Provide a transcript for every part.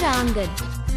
आंगन।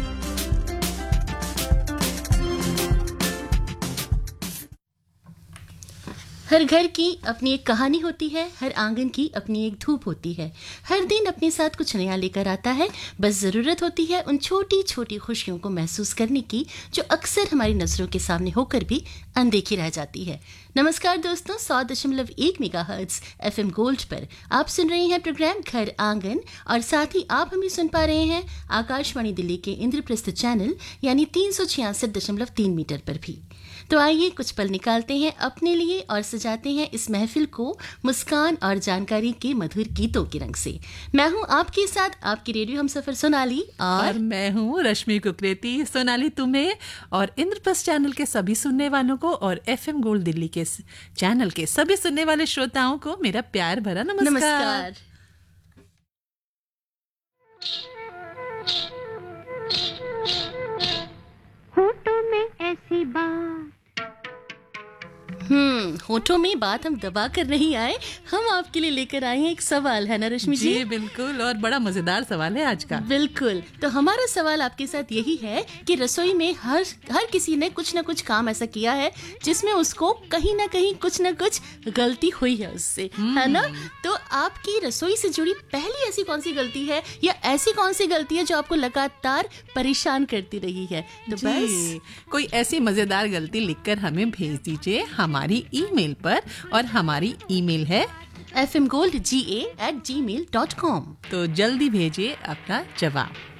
हर घर की अपनी एक कहानी होती है, हर आंगन की अपनी एक धूप होती है। हर दिन अपने साथ कुछ नया लेकर आता है। बस ज़रूरत होती है उन छोटी छोटी खुशियों को महसूस करने की जो अक्सर हमारी नज़रों के सामने होकर भी अनदेखी रह जाती है। नमस्कार दोस्तों, 100.1 मेगाहर्ट्ज़ FM गोल्ड पर आप सुन रहे हैं प्रोग्राम घर आंगन, और साथ ही आप हमें सुन पा रहे हैं आकाशवाणी दिल्ली के इंद्रप्रस्थ चैनल यानी 366.3 मीटर पर भी। तो आइए कुछ पल निकालते हैं अपने लिए और सजाते हैं इस महफिल को मुस्कान और जानकारी के मधुर गीतों के रंग से। मैं हूं आपके साथ आपकी रेडियो हमसफर सोनाली, और मैं हूं रश्मि कुकरेती। सोनाली, तुम्हें और इंद्रप्रस्थ चैनल के सभी सुनने वालों को और FM गोल्ड दिल्ली के चैनल के सभी सुनने वाले श्रोताओं को मेरा प्यार भरा नमस्कार। होठों में ऐसी बात, होठों में बात हम दबा कर नहीं आए, हम आपके लिए लेकर आए हैं एक सवाल, है ना रश्मि जी? जी बिल्कुल, और बड़ा मजेदार सवाल है आज का। बिल्कुल। तो हमारा सवाल आपके साथ यही है कि रसोई में हर किसी ने कुछ ना कुछ काम ऐसा किया है जिसमें उसको कहीं ना कहीं कुछ ना कुछ गलती हुई है उससे, है ना? तो आपकी रसोई से जुड़ी पहली ऐसी कौन सी गलती है, या ऐसी कौन सी गलती है जो आपको लगातार परेशान करती रही है? तो बस कोई ऐसी मजेदार गलती लिखकर हमें भेज दीजिए हमारी ईमेल पर, और हमारी ईमेल है fmgoldga@gmail.com। तो जल्दी भेजिए अपना जवाब।